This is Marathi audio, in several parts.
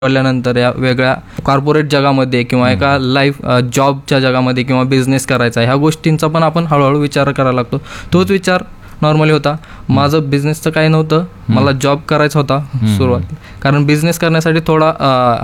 पडल्यानंतर या वेगळ्या कॉर्पोरेट जगामध्ये किंवा एका लाईफ जॉबच्या जगामध्ये किंवा बिझनेस करायचा, ह्या गोष्टींचा पण आपण हळूहळू विचार करायला लागतो. तोच विचार नॉर्मली होता. माझं बिझनेसचं काही नव्हतं, मला जॉब करायचा होता सुरुवात, कारण बिझनेस करण्यासाठी थोडा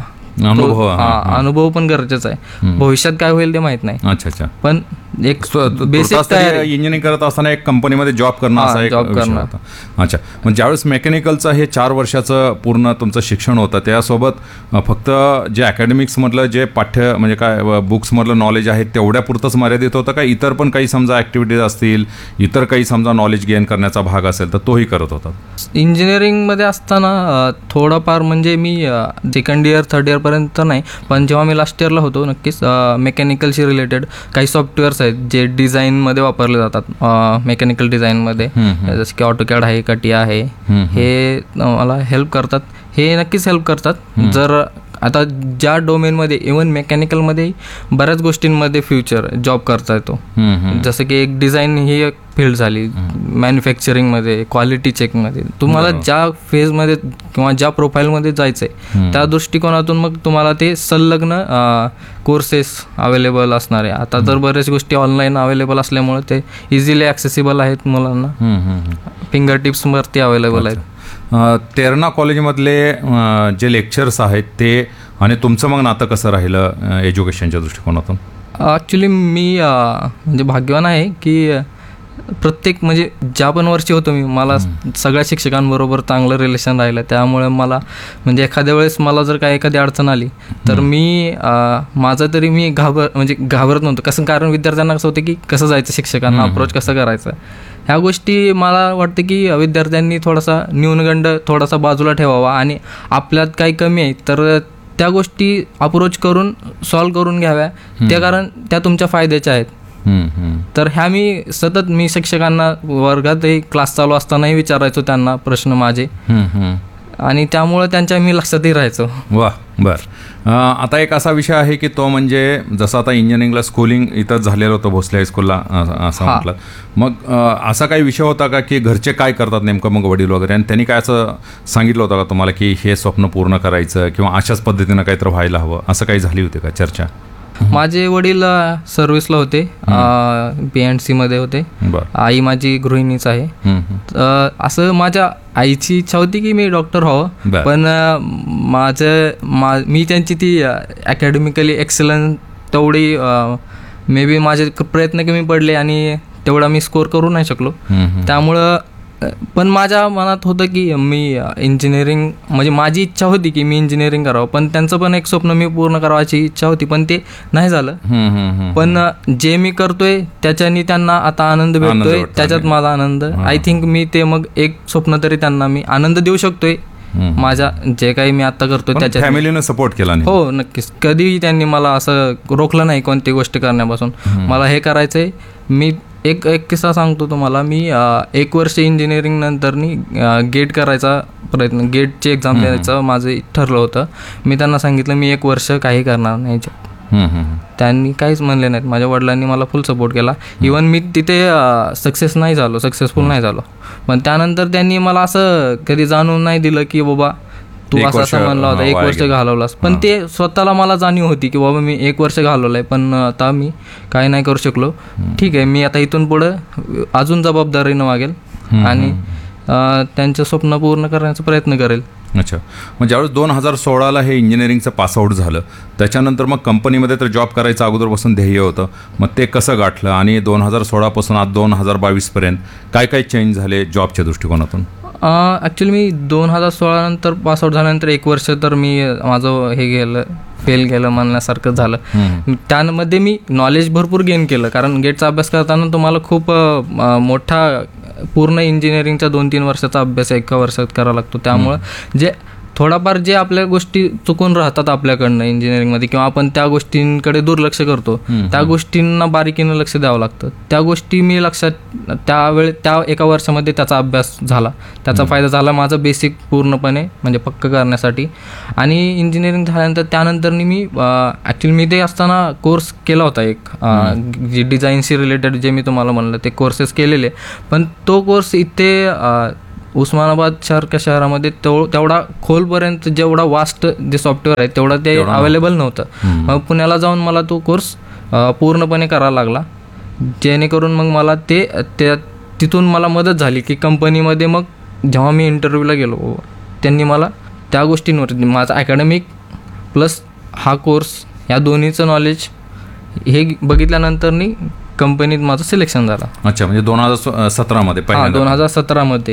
अनुभव पण गरजेचा आहे. भविष्यात काय होईल ते माहित नाही. अच्छा, पण एक बेसिक इंजिनिअरिंग करत असताना एक कंपनीमध्ये जॉब करणं असा एक विषय होता. अच्छा, मग ज्यावेळेस मेकॅनिकलचं हे 4 वर्षाचं पूर्ण तुमचं शिक्षण होतं, त्यासोबत फक्त जे अकॅडमिक्समधलं जे पाठ्य म्हणजे काय बुक्समधलं नॉलेज आहे तेवढ्या पुरतंच मर्यादित होतं का इतर पण काही समजा ॲक्टिव्हिटीज असतील, इतर काही समजा नॉलेज गेन करण्याचा भाग असेल तर तोही करत होता? इंजिनिअरिंगमध्ये असताना थोडाफार म्हणजे मी सेकंड इयर थर्ड इयरपर्यंत नाही, पण जेव्हा मी लास्ट इयरला होतो नक्कीच मेकॅनिकलशी रिलेटेड काही सॉफ्टवेअर्स आहेत जे डिझाईनमध्ये वापरले जातात, मेकॅनिकल डिझाईनमध्ये, जसं की ऑटोकॅड आहे, कटिया आहे, हे मला हेल्प करतात. हे नक्कीच हेल्प करतात. जर आता ज्या डोमेनमध्ये इवन मेकॅनिकलमध्ये बऱ्याच गोष्टींमध्ये फ्युचर जॉब करता येतो, जसं की एक डिझाईन ही एक फील्ड झाली, मॅन्युफॅक्चरिंगमध्ये, क्वालिटी चेकमध्ये, तुम्हाला ज्या फेजमध्ये किंवा ज्या प्रोफाईलमध्ये जायचं आहे त्या दृष्टिकोनातून मग तुम्हाला ते संलग्न कोर्सेस अवेलेबल असणार आहे. आता तर बऱ्याच गोष्टी ऑनलाईन अवेलेबल असल्यामुळे ते इझिली ॲक्सेसिबल आहेत मुलांना, फिंगर टिप्सवरती अवेलेबल आहेत. तेरणा कॉलेजमधले जे लेक्चर्स आहेत ते आणि तुमचं मग नातं कसं राहिलं एज्युकेशनच्या दृष्टिकोनातून? ॲक्च्युली मी म्हणजे भाग्यवान आहे की प्रत्येक म्हणजे ज्या पण वर्षी होतो मी, मला सगळ्या शिक्षकांबरोबर चांगलं रिलेशन राहिलं. त्यामुळे मला म्हणजे एखाद्या वेळेस मला जर काय एखादी अडचण आली तर मी माझं तरी मी घाबरत नव्हतं. कसं, कारण विद्यार्थ्यांना कसं होतं की कसं जायचं, शिक्षकांना अप्रोच कसं करायचं, ह्या गोष्टी मला वाटतं की विद्यार्थ्यांनी थोडासा न्यूनगंड थोडासा बाजूला ठेवावा आणि आपल्यात काही कमी आहे तर त्या गोष्टी अप्रोच करून सॉल्व्ह करून घ्याव्या, त्या कारण त्या तुमच्या फायद्याच्या आहेत. तर ह्या मी शिक्षकांना वर्गातही क्लास चालू असतानाही विचारायचो त्यांना प्रश्न माझे, आणि त्यामुळे त्यांच्या मी लक्षातही राहायचो. वा, बरं. आता एक असा विषय आहे की तो म्हणजे जसं आता इंजिनिअरिंगला स्कूलिंग इथंच झालेलं होतं भोसले हायस्कूलला असं म्हटलं, मग असा काही विषय होता का की घरचे काय करतात नेमकं मग वडील वगैरे, आणि त्यांनी काय असं सांगितलं होतं का तुम्हाला की हे स्वप्न पूर्ण करायचं किंवा अशाच पद्धतीनं काहीतरी व्हायला हवं, असं काही झाली होती का चर्चा? माझे वडील सर्व्हिसला होते, PNC मध्ये होते. आई माझी गृहिणीच आहे. असं माझ्या आईची इच्छा होती की मी डॉक्टर व्हावं, पण मी त्यांची ती अकॅडमिकली एक्सलन्स तेवढी मे बी माझे प्रयत्न कमी पडले आणि तेवढा मी स्कोर करू नाही शकलो. त्यामुळं पण माझ्या मनात होतं की मी इंजिनिअरिंग म्हणजे माझी इच्छा होती की मी इंजिनिअरिंग करावं, पण त्यांचं पण एक स्वप्न मी पूर्ण करायची इच्छा होती, पण ते नाही झालं. पण जे मी करतोय त्याच्यानी त्यांना आता आनंद भेटतोय, त्याच्यात माझा आनंद. आय थिंक मी ते मग एक स्वप्न तरी त्यांना मी आनंद देऊ शकतोय. माझ्या जे काही मी आता करतोय त्याच्यात फॅमिलीनं सपोर्ट केला? हो, नक्कीच. कधीही त्यांनी मला असं रोखलं नाही कोणती गोष्ट करण्यापासून. मला हे करायचंय. मी एक किस्सा सांगतो तुम्हाला. मी 1 वर्ष इंजिनिअरिंग नंतरनी गेट करायचा प्रयत्न, गेटची एक्झाम द्यायचं माझं ठरलं होतं. मी त्यांना सांगितलं मी 1 वर्ष काही करणार नाही. त्यांनी काहीच म्हणले नाहीत. माझ्या वडिलांनी मला फुल सपोर्ट केला. इवन मी तिथे सक्सेसफुल नाही झालो, पण त्यानंतर त्यांनी मला असं कधी जाणून नाही दिलं की बाबा तू असं म्हणला होता 1 वर्ष घालवलास. पण ते स्वतःला मला जाणीव होती की बाबा मी 1 वर्ष घालवलंय, पण आता मी काही नाही करू शकलो. ठीक आहे, मी आता इथून पुढं अजून जबाबदारीनं वागेल आणि त्यांचं स्वप्न पूर्ण करण्याचा प्रयत्न करेल. अच्छा, मग ज्यावेळेस 2016ला हे इंजिनिअरिंगचं पासआउट झालं त्याच्यानंतर मग कंपनीमध्ये तर जॉब करायचं अगोदरपासून ध्येय होतं, मग ते कसं गाठलं आणि 2016पासून आज 2022पर्यंत काय काय चेंज झाले जॉबच्या दृष्टिकोनातून? ॲक्च्युली मी 2016 नंतर पासआउट झाल्यानंतर 1 वर्ष तर मी माझं फेल गेलं म्हणण्यासारखं झालं. त्यामध्ये मी नॉलेज भरपूर गेन केलं, कारण गेटचा अभ्यास करताना तुम्हाला खूप मोठा पूर्ण इंजिनिअरिंगचा 2-3 वर्षाचा अभ्यास 1 वर्षात करावा लागतो. त्यामुळं जे थोडाफार जे आपल्या गोष्टी चुकून राहतात आपल्याकडनं इंजिनिअरिंगमध्ये किंवा आपण त्या गोष्टींकडे दुर्लक्ष करतो, त्या गोष्टींना बारीकीनं लक्ष द्यावं लागतं. त्या गोष्टी मी लक्षात त्या 1 वर्षामध्ये त्याचा अभ्यास झाला, त्याचा फायदा झाला माझं बेसिक पूर्णपणे म्हणजे पक्क करण्यासाठी. आणि इंजिनिअरिंग झाल्यानंतर त्यानंतर मी ॲक्च्युली मी ते असताना कोर्स केला होता एक जे डिझाईनशी रिलेटेड जे मी तुम्हाला म्हणलं ते कोर्सेस केलेले, पण तो कोर्स इथे उस्मानाबाद सारख्या शहरामध्ये तेवढा खोलपर्यंत जेवढा वास्ट जे सॉफ्टवेअर आहे तेवढा ते अवेलेबल नव्हतं. मग पुण्याला जाऊन मला तो कोर्स पूर्णपणे करावा लागला, जेणेकरून मग मला तिथून मला मदत झाली की कंपनीमध्ये मग जेव्हा मी इंटरव्ह्यूला गेलो त्यांनी मला त्या गोष्टींवर माझा अकॅडमिक प्लस हा कोर्स या दोन्हीचं नॉलेज हे बघितल्यानंतरनी कंपनीत माझं सिलेक्शन झालं. अच्छा, म्हणजे 2017मध्ये? हां, 2017मध्ये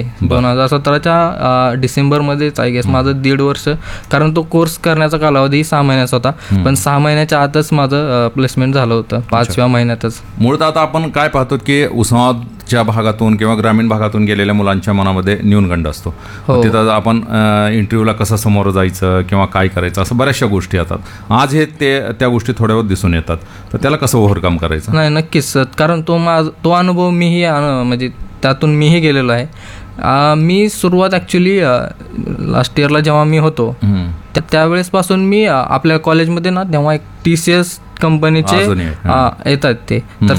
2017च्या डिसेंबरमध्येच आय गेस माझं 1.5 वर्ष, कारण तो कोर्स करण्याचा कालावधी 6 महिन्याचा होता, पण 6 महिन्याच्या आतच माझं प्लेसमेंट झालं होतं, 5व्या महिन्यातच. मुळात आता आपण काय पाहतो की उस्मानाबादच्या भागातून किंवा ग्रामीण भागातून गेलेल्या मुलांच्या मनामध्ये न्यूनगंड असतो. तिथं आपण इंटरव्ह्यूला कसं समोर जायचं किंवा काय करायचं असं बऱ्याचशा गोष्टी येतात. आज हे त्या गोष्टी थोड्यावर दिसून येतात, तर त्याला कसं ओव्हरकम करायचं? नाही, नक्कीच, कारण तो अनुभव मीही म्हणजे त्यातून मीही गेलेलो आहे. मी सुरुवात ॲक्च्युली लास्ट इयरला जेव्हा मी होतो त्यावेळेसपासून मी आपल्या कॉलेजमध्ये ना तेव्हा एक TCS कंपनीचे येतात ते, तर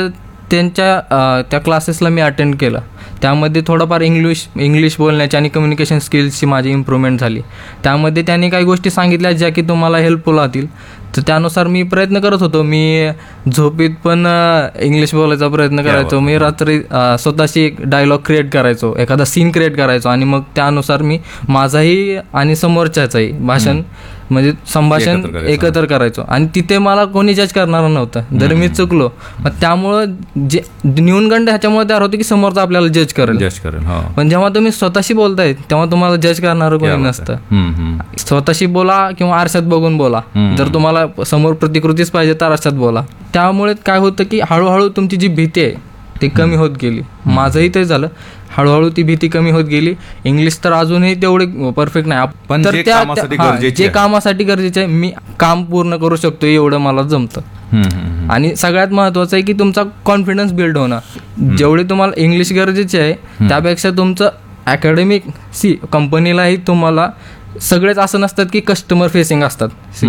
त्यांच्या त्या क्लासेसला मी अटेंड केलं. त्यामध्ये थोडंफार इंग्लिश बोलण्याची आणि कम्युनिकेशन स्किल्सची माझी इम्प्रूव्हमेंट झाली. त्यामध्ये त्यांनी काही गोष्टी सांगितल्या ज्या की तुम्हाला हेल्पफुल राहतील, तर त्यानुसार मी प्रयत्न करत होतो. मी झोपेत पण इंग्लिश बोलायचा प्रयत्न करायचो. मी रात्री स्वतःशी एक डायलॉग क्रिएट करायचो, एखादा सीन क्रिएट करायचो, आणि मग त्यानुसार मी माझाही आणि समोरच्याचाही भाषण म्हणजे संभाषण एकत्र करायचो. आणि तिथे मला कोणी जज करणार नव्हतं जर मी चुकलो. मग त्यामुळं जे न्यूनगंड ह्याच्यामुळे तयार होते की समोरचा आपल्याला जज करेल. पण जेव्हा तुम्ही स्वतःशी बोलताय तेव्हा तुम्हाला जज करणारं कोणी नसतं. स्वतःशी बोला किंवा आरशात बघून बोला. जर तुम्हाला समोर प्रतिकृतीच पाहिजे तर आरशात बोला. त्यामुळे काय होतं की हळूहळू तुमची जी भीती आहे ती कमी होत गेली. माझंही ते झालं, हळूहळू ती भीती कमी होत गेली. इंग्लिश तर अजूनही तेवढे परफेक्ट नाही, पण जे कामासाठी गरजेचे आहे मी काम पूर्ण करू शकतो एवढं मला जमतं. आणि सगळ्यात महत्वाचं आहे की तुमचा कॉन्फिडन्स बिल्ड होणं. जेवढे तुम्हाला इंग्लिश गरजेचे आहे त्यापेक्षा तुमचं अकॅडमिक कंपनीलाही तुम्हाला सगळेच असं नसतात की कस्टमर फेसिंग असतात.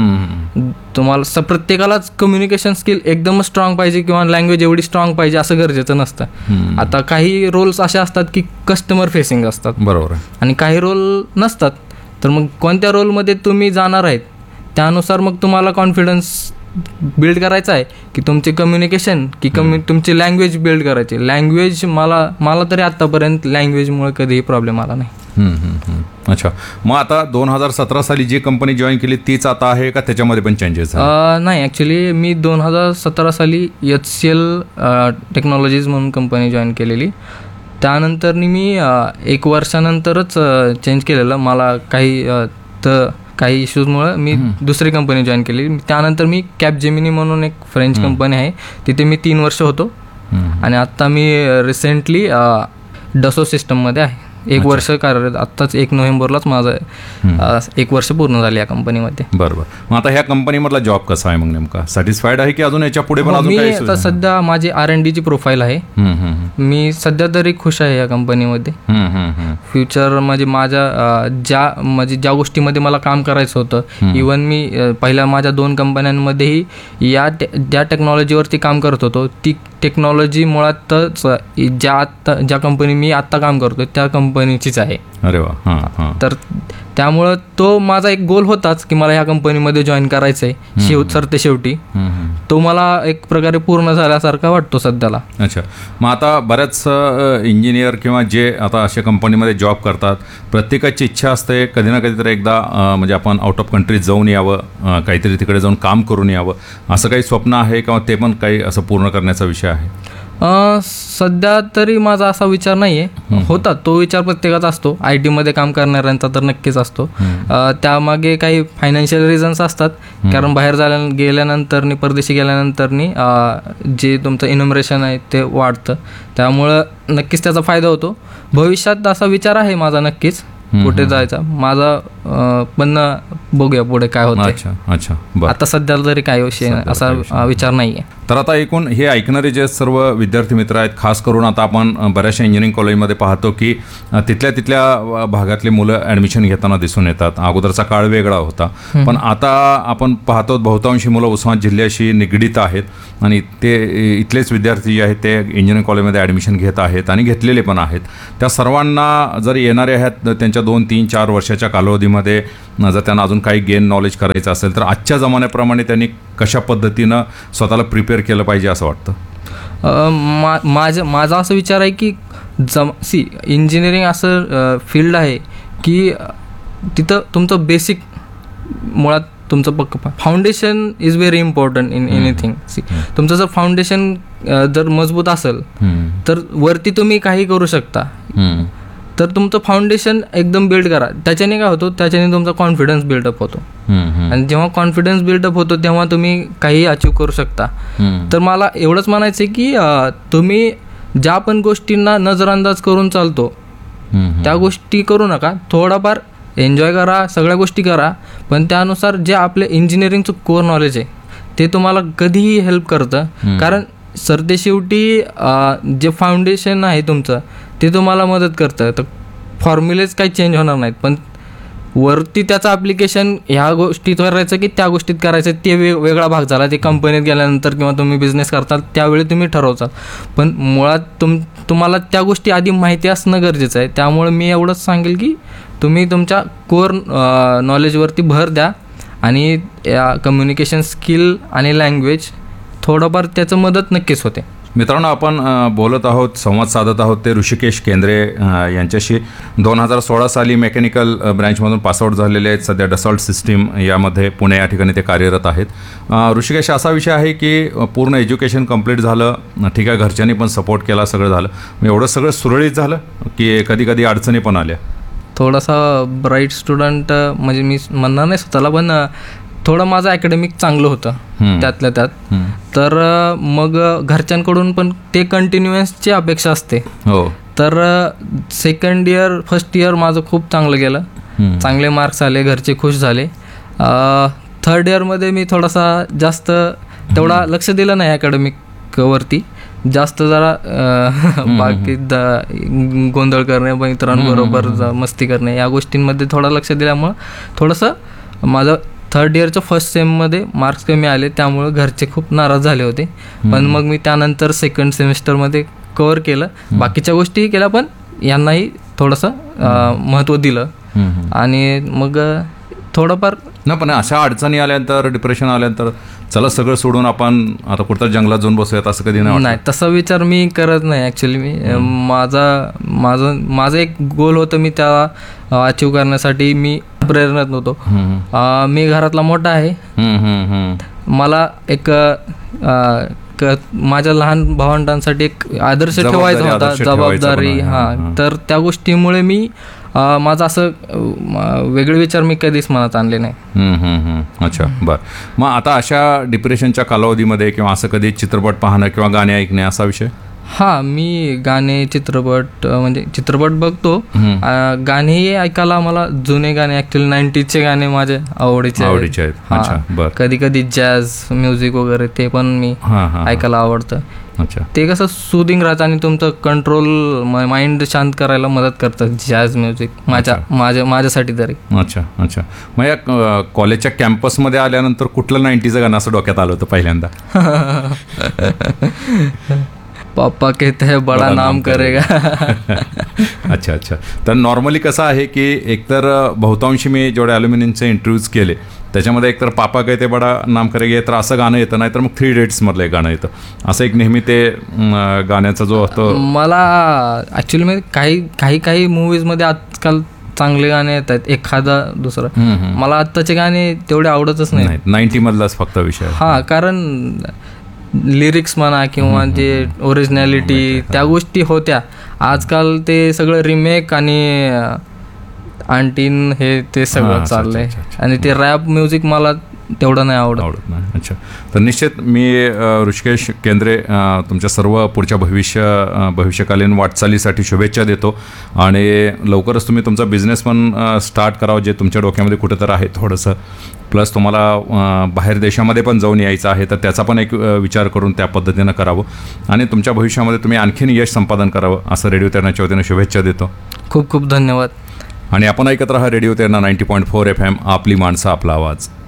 तुम्हाला प्रत्येकालाच कम्युनिकेशन स्किल एकदम स्ट्रॉंग पाहिजे किंवा लँग्वेज एवढी स्ट्रॉंग पाहिजे असं गरजेचं नसतं. आता काही रोल्स असे असतात की कस्टमर फेसिंग असतात, बरोबर, आणि काही रोल नसतात. तर मग कोणत्या रोलमध्ये तुम्ही जाणार आहेत त्यानुसार मग तुम्हाला कॉन्फिडन्स बिल्ड करायचा आहे की तुमचे कम्युनिकेशन की तुमची लँग्वेज बिल्ड करायची. लँग्वेज मला तरी आतापर्यंत लँग्वेजमुळे कधीही प्रॉब्लेम आला नाही. अच्छा, मग आता 2017 साली जी कंपनी जॉईन केली तीच आता आहे का त्याच्यामध्ये पण चेंजेस? नाही, ॲक्च्युली मी 2017 साली HCL टेक्नॉलॉजीज म्हणून कंपनी जॉईन केलेली. त्यानंतर मी 1 वर्षानंतरच चेंज केलेलं. मला काही इश्यूजमुळे मी दुसरी कंपनी जॉईन केली. त्यानंतर मी कॅपजेमिनी म्हणून एक फ्रेंच कंपनी आहे, तिथे मी 3 वर्ष होतो. आणि आत्ता मी रिसेंटली डसो सिस्टममध्ये आहे. 1 वर्ष कार्यरत. आत्ताच 1 नोव्हेंबरलाच माझं 1 वर्ष पूर्ण झाले या कंपनीमध्ये. बरोबर. मग आता ह्या कंपनीमधला जॉब कसा आहे मग नेमका? सॅटिस्फाईड आहे की अजून याच्या पुढे पण? मी आता सध्या माझी R&Dची प्रोफाईल आहे. मी सध्या तरी खुश आहे या कंपनीमध्ये. फ्युचर म्हणजे ज्या गोष्टीमध्ये मला काम करायचं होतं, इवन मी पहिल्या माझ्या 2 कंपन्यांमध्येही ज्या टेक्नॉलॉजीवरती काम करत होतो ती टेक्नॉलॉजी मुळातच ज्या कंपनी मी आत्ता काम करतो त्या कंपनीचीच आहे. अरे वा. तर त्यामुळं तो माझा एक गोल होताच की मला ह्या कंपनीमध्ये जॉईन करायचं आहे. शेवटी तो मला एक प्रकारे पूर्ण झाल्यासारखा वाटतो सध्याला. अच्छा, मग आता बऱ्याच इंजिनियर किंवा जे आता अशा कंपनीमध्ये जॉब करतात प्रत्येकाची इच्छा असते कधी ना कधीतरी एकदा म्हणजे आपण आउट ऑफ कंट्री जाऊन यावं, काहीतरी तिकडे जाऊन काम करून यावं, असं काही स्वप्न आहे किंवा ते पण काही असं पूर्ण करण्याचा विषय आहे? सध्या तरी माझा असा विचार नाही आहे. होता तो विचार प्रत्येकाचा असतो, IT मध्ये काम करणाऱ्यांचा तर नक्कीच असतो. त्यामागे काही फायनान्शियल रिझन्स असतात, कारण बाहेर गेल्यानंतर परदेशी गेल्यानंतर जे तुमचं इनोमरेशन आहे ते वाढतं, त्यामुळं नक्कीच त्याचा फायदा होतो. भविष्यात असा विचार आहे माझा नक्कीच कुठे जायचा. माझा पण बघूया पुढे काय होतं. अच्छा अच्छा, बरं. आता सध्याला तरी काही विषय असा विचार नाही आहे. तर आता एकूण हे ऐकणारे जे सर्व विद्यार्थी मित्र आहेत, खास करून आता आपण बऱ्याचशा इंजिनिअरिंग कॉलेजमध्ये पाहतो की तिथल्या भागातली मुलं ॲडमिशन घेताना दिसून येतात. अगोदरचा काळ वेगळा होता, पण आता आपण पाहतो बहुतांशी मुलं उस्मानाबाद जिल्ह्याशी निगडीत आहेत आणि ते इथलेच विद्यार्थी जे आहेत ते इंजिनिअरिंग कॉलेजमध्ये ॲडमिशन घेत आहेत आणि घेतलेले पण आहेत. त्या सर्वांना जर येणारे आहेत त्यांच्या 2, 3, 4 वर्षाच्या कालावधीमध्ये जर त्यांना अजून काही गेन नॉलेज करायचं असेल तर आजच्या जमान्याप्रमाणे त्यांनी कशा पद्धतीनं स्वतःला प्रिपेअर केलं पाहिजे असं वाटतं? माझा असा विचार आहे की इंजिनिअरिंग असं फील्ड आहे की तिथं तुमचं बेसिक मुळात तुमचं पक्क foundation is very important in anything. तुमचं जर फाउंडेशन जर मजबूत असेल तर वरती तुम्ही काही करू शकता. तर तुमचं फाउंडेशन एकदम बिल्ड करा. त्याच्याने काय होतं, त्याच्याने तुमचा कॉन्फिडन्स बिल्डअप होतो आणि जेव्हा कॉन्फिडन्स बिल्डअप होतो तेव्हा तुम्ही काही अचीव करू शकता. तर मला एवढंच म्हणायचं आहे की तुम्ही ज्या पण गोष्टींना नजरअंदाज करून चालतो त्या गोष्टी करू नका. थोडाफार एन्जॉय करा, सगळ्या गोष्टी करा, पण त्यानुसार जे आपले इंजिनिअरिंगचं कोर नॉलेज आहे ते तुम्हाला कधीही हेल्प करतं. कारण ते शेवटी जे फाउंडेशन आहे तुमचं ते तुम्हाला मदत करतं. तर फॉर्म्युलेज काही चेंज होणार नाहीत, पण वरती त्याचं ॲप्लिकेशन ह्या गोष्टीत करायचं की त्या गोष्टीत करायचं ते वेगळा भाग झाला. ते कंपनीत गेल्यानंतर किंवा तुम्ही बिझनेस करता त्यावेळी तुम्ही ठरवता, पण मुळात तुम्हाला त्या गोष्टी आधी माहिती असणं गरजेचं आहे. त्यामुळे मी एवढंच सांगेल की तुम्ही तुमच्या कोर नॉलेजवरती भर द्या आणि कम्युनिकेशन स्किल आणि लँग्वेज थोडंफार त्याचं मदत नक्कीच होते. मित्रांनो, आपण बोलत आहोत, संवाद साधत आहोत ते ऋषिकेश केंद्रे यांच्याशी. 2016 साली मेकॅनिकल ब्रँचमधून पासआउट झालेले आहेत. सध्या डसॉल्ट सिस्टीम यामध्ये पुणे या ठिकाणी ते कार्यरत आहेत. ऋषिकेश, असा विषय आहे की पूर्ण एज्युकेशन कंप्लीट झालं, ठीक आहे, घरच्यांनी पण सपोर्ट केला, सगळं झालं, एवढं सगळं सुरळीत झालं की कधी कधी अडचणी पण आल्या? थोडासा ब्राईट स्टुडंट म्हणजे मी म्हणणार नाही स्वतःला, पण थोडं माझं अकॅडमिक चांगलं होतं त्यातल्या त्यात. तर मग घरच्यांकडून पण ते कंटिन्युअन्सची अपेक्षा असते. हो. तर सेकंड इयर फर्स्ट इयर माझं खूप चांगलं गेलं, चांगले मार्क्स आले, घरचे खुश झाले. थर्ड इयरमध्ये मी थोडासा जास्त तेवढा लक्ष दिलं नाही अकॅडमिक वरती, जास्त जरा बाकी गोंधळ करणे, मित्रांबरोबर मस्ती करणे या गोष्टींमध्ये थोडं लक्ष दिल्यामुळं थोडंसं माझं थर्ड इयरच्या फर्स्ट सेममध्ये मार्क्स कमी आले, त्यामुळं घरचे खूप नाराज झाले होते. पण मग मी त्यानंतर सेकंड सेमिस्टरमध्ये कव्हर केलं, बाकीच्या गोष्टीही केल्या, पण यांनाही थोडंसं महत्त्व दिलं. आणि मग थोडंफार ना, पण अशा अडचणी आल्यानंतर, डिप्रेशन आल्यानंतर चला सगळं सोडून आपण आता कुठं जंगलात जाऊन बसूयात असं कधी नाही? तसा विचार मी करत नाही ॲक्च्युली. मी माझं एक गोल होतं, मी त्याला अचीव करण्यासाठी मी प्रेरणत नव्हतो. मी घरातला मोठा आहे, मला एक माझ्या लहान भावंडांसाठी एक आदर्श ठेवायचा होता, जबाबदारी. तर त्या गोष्टीमुळे मी माझं असं वेगळे विचार मी कधीच मनात आणले नाही. अच्छा, बरं. मग आता अशा डिप्रेशनच्या कालावधीमध्ये किंवा असं कधी चित्रपट पाहणं किंवा गाणे ऐकणे असा विषय? मी गाणे, चित्रपट बघतो. गाणेही ऐकायला मला जुने गाणे, ऍक्च्युअली 90चे गाणे माझे आवडीचे आहेत. कधी कधी जॅझ म्युझिक वगैरे ते पण मी ऐकायला आवडतं. ते कसं सुदिंग राहतं आणि तुमचं कंट्रोल, माइंड शांत करायला मदत करतं जॅझ म्युझिक माझ्यासाठी तरी. अच्छा अच्छा. मग या कॉलेजच्या कॅम्पसमध्ये आल्यानंतर कुठलं 90चं गाणं असं डोक्यात आलं होतं पहिल्यांदा? पापा कहते हैं बडा नाम करेगा. अच्छा अच्छा. तर नॉर्मली कसं आहे की एकतर बहुतांशी मी जेवढे ॲल्युमिनियमचे इंटरव्ह्यूज केले त्याच्यामध्ये एकतर पापा कहते बडा नाम करेगा तर असं गाणं येतं, नाही तर मग 3 Idiotsमधलं एक गाणं येतं. असं एक नेहमी ते गाण्याचा जो असतो. मला ॲक्च्युली म्हणजे काही मूवीजमध्ये आजकाल चांगले गाणे येत आहेत, एखादा दुसरं. मला आत्ताचे गाणे तेवढे आवडतच नाही. 90मधलाच फक्त विषय. कारण लिरिक्स म्हणा किंवा जे ओरिजिनॅलिटी त्या गोष्टी होत्या. आजकाल ते सगळं रिमेक आणि आणटीन हे ते सगळं चाललंय. आणि ते रॅप म्युझिक मला तेवढं नाही आवडत. आवडत नाही. अच्छा. तर निश्चित मी ऋषिकेश केंद्रे तुमच्या सर्व पुढच्या भविष्यकालीन वाटचालीसाठी शुभेच्छा देतो आणि लवकरच तुम्ही तुमचा बिझनेस पण स्टार्ट करावं, जे तुमच्या डोक्यामध्ये कुठं तर आहे थोडंसं. प्लस तुम्हाला बाहेर देशामध्ये पण जाऊन यायचं आहे, तर त्याचा पण एक विचार करून त्या पद्धतीनं करावं आणि तुमच्या भविष्यामध्ये तुम्ही आणखीन यश संपादन करावं असं रेडिओ तेरणाच्या वतीनं शुभेच्छा देतो. खूप खूप धन्यवाद. आणि आपण ऐकत राहा रेडिओ तेरणा 90.4 FM, आपली माणसं आपला आवाज.